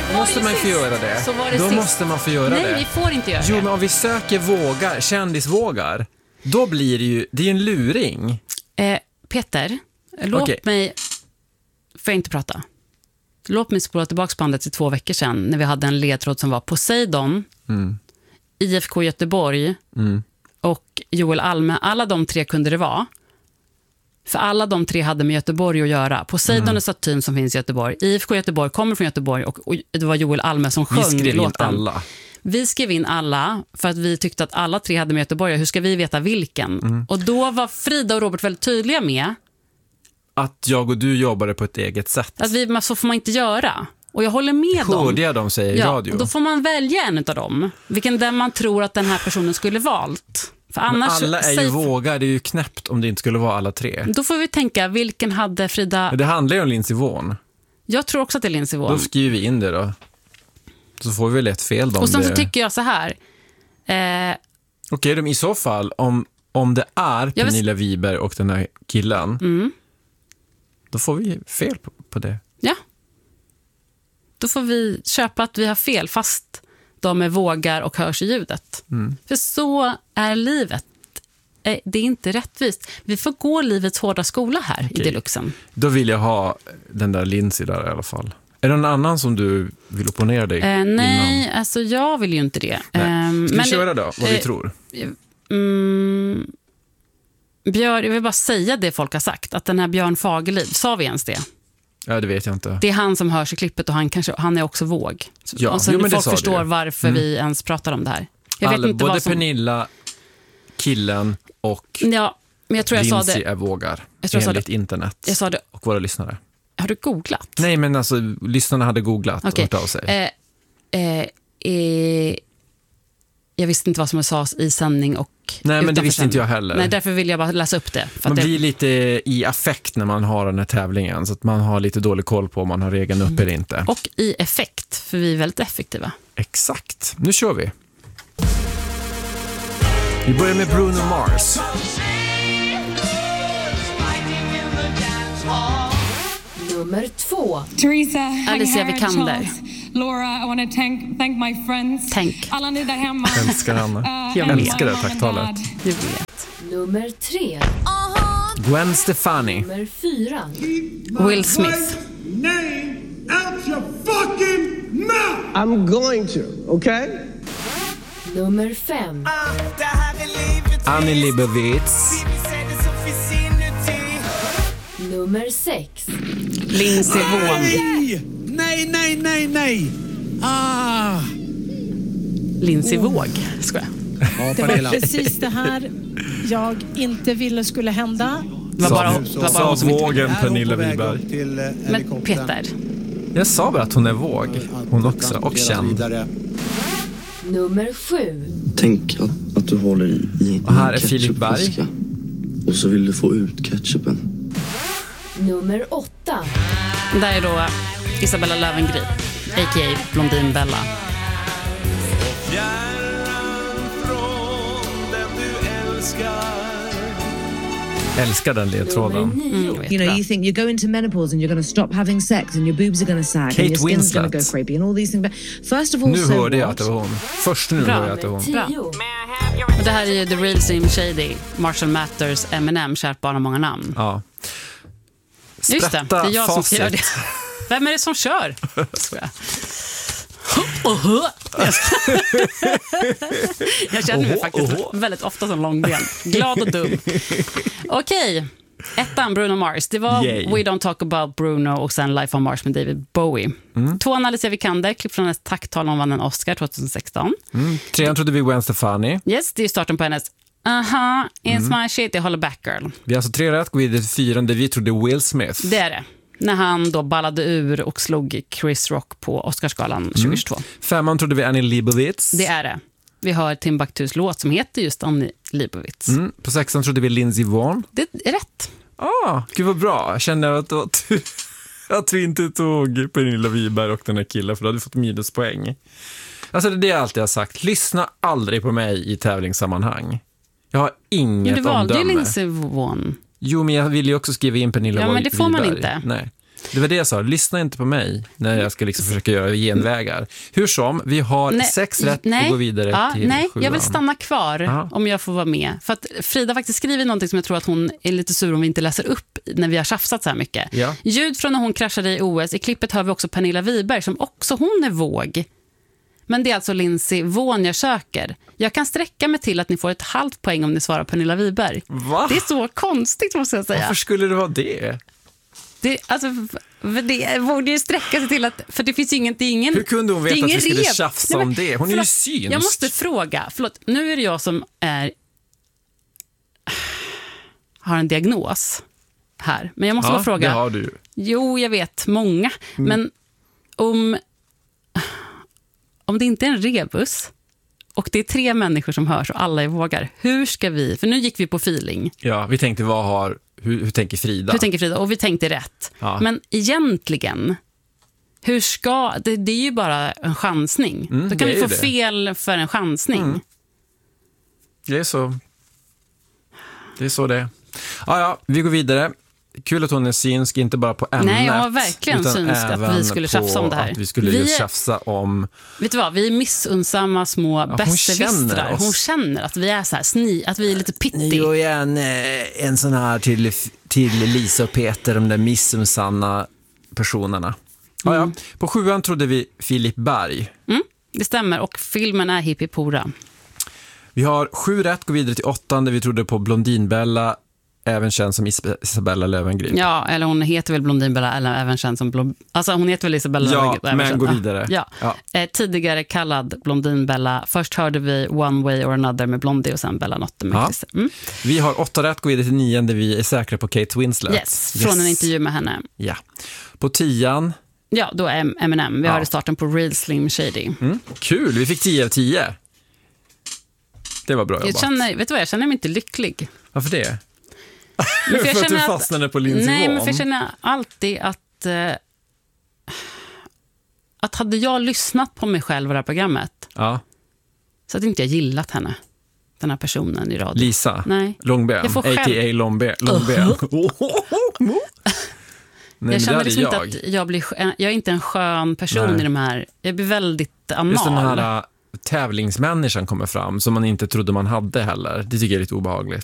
Då måste man få göra det. Då måste man få göra det. Nej, vi får inte göra det. Jo, men om vi söker vågar, kändisvågar, då blir det ju, det är en luring. Peter, låt mig... Får jag inte prata? Låt mig spola tillbaka bandet till 2 veckor sedan när vi hade en ledtråd som var Poseidon, IFK Göteborg och Joel Alme. Alla de 3 kunde det vara. För alla de 3 hade med Göteborg att göra. Poseidon är statyn som finns i Göteborg. IFK Göteborg kommer från Göteborg och det var Joel Alme som sjöng låten. Vi skrev in alla. Vi skrev in alla för att vi tyckte att alla 3 hade med Göteborg. Hur ska vi veta vilken? Och då var Frida och Robert väldigt tydliga med att jag och du jobbade på ett eget sätt. Att så får man inte göra. Och jag håller med dem. Hörde jag de säger i radio? Och då får man välja en av dem. Vilken där man tror att den här personen skulle valt. För annars, alla är ju vågar, det är ju knäppt om det inte skulle vara alla 3. Då får vi tänka, vilken hade Frida... Men det handlar ju om Lindsey Vonn. Jag tror också att det är Lindsey Vonn. Då skriver vi in det då. Så får vi lätt fel då. Och sen så tycker jag så här. Okej, i så fall, om det är Pernilla Wiberg och den här killen, då får vi fel på det. Ja. Då får vi köpa att vi har fel fast de är vågar och hörs i ljudet. För så är livet. Det är inte rättvist. Vi får gå livets hårda skola här i Deluxen. Då vill jag ha den där Lindsey där i alla fall. Är det någon annan som du vill opponera dig nej, innan? alltså jag vill ju inte det. Ska vi köra då, vad vi tror? Jag vill bara säga det folk har sagt. Att den här Björn Fagerliv, sa vi ens det? Ja, det vet jag inte. Det är han som hörs i klippet och han är också våg. Ja, och så folk förstår varför vi ens pratar om det här. Jag vet inte både Pernilla, killen och men jag tror jag Lindsey sa det. Är vågar. Enligt internet. Jag sa det. Och våra lyssnare. Har du googlat? Nej, men alltså lyssnarna hade googlat och hört av sig. Jag visste inte vad som sades i sändning och nej, men det visste inte jag heller. Nej, därför vill jag bara läsa upp det. För man blir lite i affekt när man har den här tävlingen, så att man har lite dålig koll på om man har regeln uppe eller inte. Och i effekt, för vi är väldigt effektiva. Exakt. Nu kör vi. Vi börjar med Bruno Mars. Nummer 2. Teresa, Alicia Vikander. Laura, I want to thank my friends. Tänk. Alla ni där hemma. Älskar Anna. Jag älskar det tacktalet. Jag vet. Nummer 3. Gwen Stefani. Nummer 4. Will Smith. Name out your fucking mouth. I'm going to, okay? Nummer 5. Annie Leibovitz. Nummer 6. Lindsey Vonn. Nej. Lindsey Våg, ska jag. Det var precis det här jag inte ville skulle hända. Det var bara hon som vågen Pernilla Wiberg. Men Peter. Jag sa bara att hon är våg. Hon också, och känd. Nummer 7. Tänk att du håller i och här är Filip Berg. Och så vill du få ut ketchupen. Nummer 8. Där är då Isabella Löwengrip, a.k.a. Blondin Bella. Älskar den ledtråden. You know, you think you're going to menopause and you're going to stop having sex and your boobs are going to sag and your skin's going to go crepey and all these things. But first of all, nu hörde jag att det var hon. Först nu hörde jag att det var hon. Bra. Och det här är ju The Real Slim Shady, Marshall Mathers, Eminem, kärt barn har många namn. Ja. Just det, det är jag som ska göra det. Vem är det som kör? Jag känner mig faktiskt väldigt ofta som långben. Glad och dum. Okej. Ettan, Bruno Mars. Det var We Don't Talk About Bruno och sen Life on Mars med David Bowie. 2 Alicia Vikander, klipp från ett tacktal om vann en Oscar 2016. 3 trodde vi Gwen Stefani. Yes, det är starten på hennes It's my shit, jag håller back girl. Vi har alltså 3 rätt, går vidare till 4 där vi trodde Will Smith. Det är det. När han då ballade ur och slog Chris Rock på Oscarsgalan 2022. 5 trodde vi Annie Leibovitz. Det är det. Vi har Timbuktus låt som heter just Annie Leibovitz. På 6 trodde vi Lindsey Vonn. Det är rätt. Gud vad bra. Jag känner att vi inte tog Pernilla Wiberg och den här killen, för då hade vi fått minuspoäng. Alltså det är det jag alltid har sagt. Lyssna aldrig på mig i tävlingssammanhang. Jag har inget omdöme. Men du valde ju Lindsey Vonn. Jo, men jag vill ju också skriva in Pernilla Wiberg. Ja, men det får man inte. Nej. Det var det jag sa, lyssna inte på mig när jag ska liksom försöka göra genvägar. Hur som, vi har 6 rätt och gå vidare till 7. Jag vill stanna kvar om jag får vara med. För att Frida faktiskt skriver någonting som jag tror att hon är lite sur om vi inte läser upp när vi har tjafsat så här mycket. Ja. Ljud från när hon kraschade i OS. I klippet hör vi också Pernilla Wiberg som också hon är våg. Men det är alltså Lindsay Vaughn jag söker. Jag kan sträcka mig till att ni får ett halvt poäng om ni svarar Pernilla Wiberg. Va? Det är så konstigt måste jag säga. Varför skulle det vara det? Det borde ju sträcka sig till att... För det finns ingen... Hur kunde hon veta att vi skulle tjafsa om det? Hon är ju synsk. Jag måste fråga. Förlåt, nu är det jag som har en diagnos här. Men jag måste bara fråga. Det har du. Jo, jag vet. Många. Men om det inte är en rebus och det är 3 människor som hörs och alla är vågar, hur ska vi... För nu gick vi på feeling. Ja, vi tänkte hur tänker Frida? Hur tänker Frida? Och vi tänkte rätt. Ja. Men egentligen, hur ska... Det är ju bara en chansning. Då kan vi få fel för en chansning. Det är så. Det är så det. Ja, vi går vidare. Kul att hon är synsk, inte bara på ämnet. Nej, jag var verkligen synsk att vi skulle tjafsa om det här. Att vi skulle tjafsa om... Vet du vad, vi är missunnsamma små besserwissrar. Hon känner att vi är så här att vi är lite pittig. Ni gör en sån här till Lisa och Peter, de där missunnsamma personerna. Ja. På 7 trodde vi Filip Berg. Det stämmer, och filmen är Hippie Pora. Vi har 7 rätt, går vidare till 8 där vi trodde på Blondinbella, även känd som Isabella Löwengrip. Ja, eller hon heter väl Blondinbella, eller även känd som alltså hon heter väl Isabella Löwengrip. Ja, men gå vidare. Ja. Tidigare kallad Blondinbella. Först hörde vi One Way or Another med Blondie och sen Bella Notte med Christer. Vi har 8 rätt, går vidare till 9 där vi är säkra på Kate Winslet. Yes, från en intervju med henne. Ja. På 10. Ja, då är Eminem. Vi hörde starten på Real Slim Shady. Kul, vi fick 10 av 10. Det var bra jobbat. Vet du vad, jag känner mig inte lycklig. Varför det? För att du fastnade på Lindsay Vaughn? Nej, men för jag känner alltid att hade jag lyssnat på mig själv i det här programmet så hade inte jag gillat henne, den här personen i radio. Lisa? Nej. Långben, a.k.a. Långben. Nej, jag känner liksom inte att jag är inte en skön person i de här. Jag blir väldigt anal. Just den här tävlingsmänniskan kommer fram som man inte trodde man hade heller. Det tycker jag är lite obehagligt.